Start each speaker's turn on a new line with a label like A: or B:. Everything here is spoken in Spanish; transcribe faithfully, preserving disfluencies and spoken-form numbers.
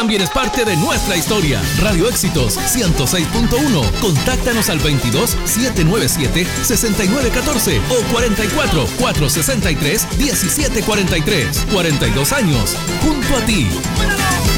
A: también es parte de nuestra historia. Radio Éxitos ciento seis punto uno. Contáctanos al veintidós, setecientos noventa y siete, sesenta y nueve catorce o cuarenta y cuatro, cuatrocientos sesenta y tres, diecisiete cuarenta y tres. cuarenta y dos años junto a ti.